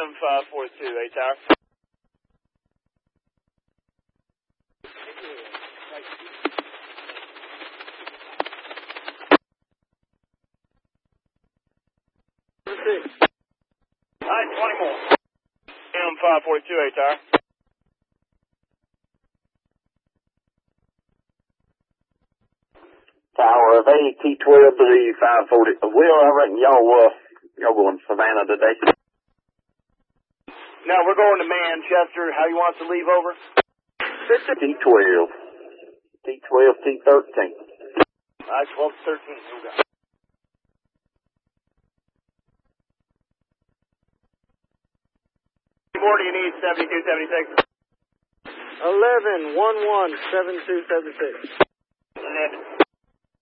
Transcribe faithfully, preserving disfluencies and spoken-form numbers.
M five four two, eight tower. Alright, twenty more. M five four two, eight tower. Tower of eight, T twelve to the five forty. Will, I reckon y'all, uh, y'all going to Savannah today? No, we're going to Manchester. How you want us to leave over? T twelve. T twelve, T thirteen. Alright, twelve to thirteen. Okay. More do you need, seventy-two seventy-six? eleven, one one, seven two seven six. eleven.